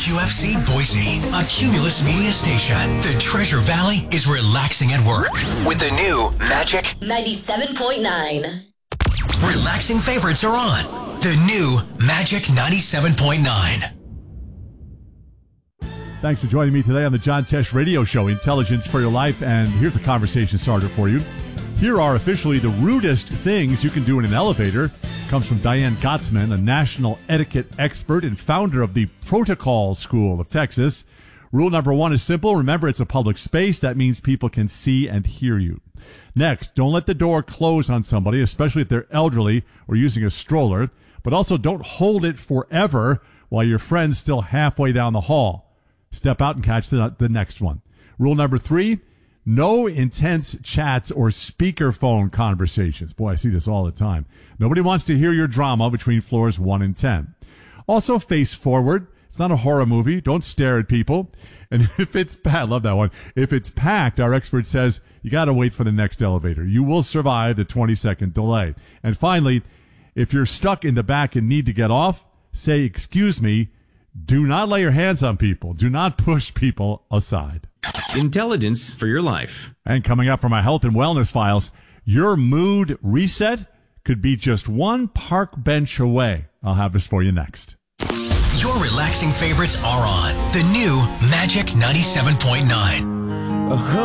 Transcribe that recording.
WQFC Boise, a Cumulus Media station. The Treasure Valley is relaxing at work with the new Magic 97.9. Relaxing favorites are on. The new Magic 97.9. Thanks for joining me today on the John Tesh Radio Show, Intelligence for Your Life. And here's a conversation starter for you. Here are officially the rudest things you can do in an elevator. Comes from Diane Gottsman, a national etiquette expert and founder of the Protocol School of Texas. Rule number 1 is simple. Remember, it's a public space. That means people can see and hear you. Next, don't let the door close on somebody, especially if they're elderly or using a stroller. But also don't hold it forever while your friend's still halfway down the hall. Step out and catch the next one. Rule number 3, no intense chats or speakerphone conversations. Boy, I see this all the time. Nobody wants to hear your drama between floors 1 and 10. Also, face forward. It's not a horror movie. Don't stare at people. And if it's packed, I love that one. If it's packed, our expert says you got to wait for the next elevator. You will survive the 20-second delay. And finally, if you're stuck in the back and need to get off, say, excuse me. Do not lay your hands on people. Do not push people aside. Intelligence for your life. And coming up from my health and wellness files, your mood reset could be just one park bench away. I'll have this for you next. Your relaxing favorites are on. The new Magic 97.9.